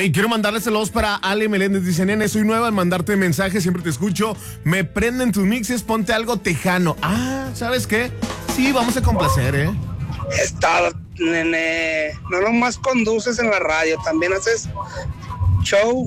Oye, quiero mandarle saludos para Ale Meléndez. Dice, nene, soy nueva al mandarte mensajes, siempre te escucho. Me prenden tus mixes, ponte algo tejano. Ah, ¿sabes qué? Sí, vamos a complacer, ¿eh? Está, nene. No nomás conduces en la radio, también haces show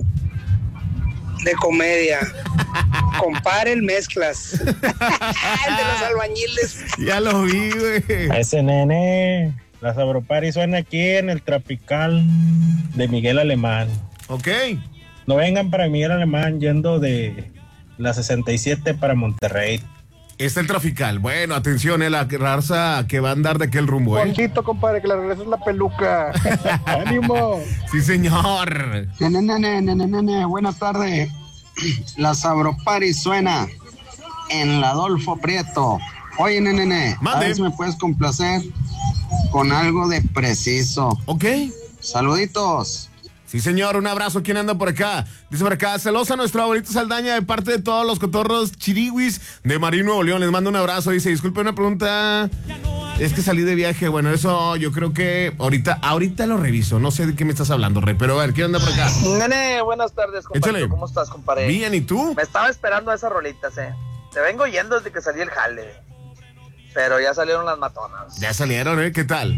de comedia. Compare el mezclas. El de los albañiles. Ya lo vi, güey. A ese nene, la Sabropari suena aquí en el Tropical de Miguel Alemán. Ok. No vengan para Miguel Alemán yendo de la 67 para Monterrey. Está el Trafical. Bueno, atención, la raza que va a andar de aquel rumbo, ¿eh? Juanquito, compadre, que le regreses la peluca. ¡Ánimo! Sí, señor. Nene, buenas tardes. La Sabropari suena en la Adolfo Prieto. Oye, nene, a ver si me puedes complacer con algo de Preciso. Ok. Saluditos. Sí, señor, un abrazo. ¿Quién anda por acá? Dice por acá, saludos a nuestro abuelito Saldaña de parte de todos los cotorros chiriwis de Marín, Nuevo León. Les mando un abrazo. Dice, disculpe una pregunta. Es que salí de viaje. Bueno, eso yo creo que ahorita lo reviso. No sé de qué me estás hablando, Rey. Pero a ver, ¿quién anda por acá? Nene, buenas tardes, compadre. Échale. ¿Cómo estás, compadre? Bien, ¿y tú? Me estaba esperando a esas rolitas, Te vengo yendo desde que salí el jale. Pero ya salieron las matonas. Ya salieron, ¿eh? ¿Qué tal?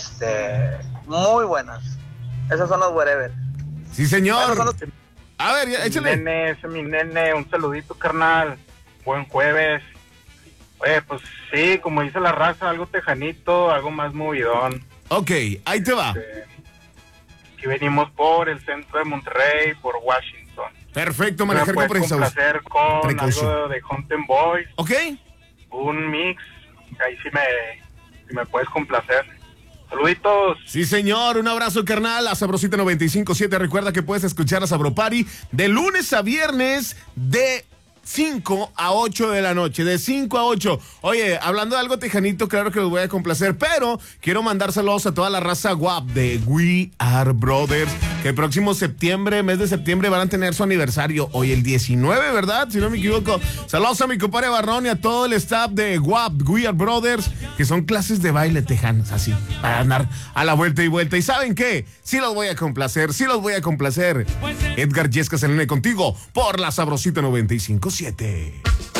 Muy buenas. Esas son las wherever. Sí, señor. A ver, échale. Nene, ese es mi nene, un saludito, carnal. Buen jueves. Oye, pues sí, como dice la raza, algo tejanito, algo más movidón. Ok, ahí te va. Aquí venimos por el centro de Monterrey, por Washington. Perfecto, manejar con precaución. Placer con algo de Hunting Boys. Ok. Un mix, ahí sí me puedes complacer. Saluditos. Sí, señor, un abrazo, carnal, a Sabrosita 95.7. Recuerda que puedes escuchar a Sabropari de lunes a viernes de 5 a 8 de la noche, de 5 a 8. Oye, hablando de algo tejanito, claro que los voy a complacer, pero quiero mandar saludos a toda la raza guap de We Are Brothers, que el próximo mes de septiembre van a tener su aniversario, hoy el 19, ¿verdad? Si no me equivoco. Saludos a mi compadre Barrón y a todo el staff de guap, We Are Brothers, que son clases de baile tejanas, así, para andar a la vuelta y vuelta. ¿Y saben qué? Sí los voy a complacer. Edgar Yescas, el nene contigo, por la Sabrosita 95.7.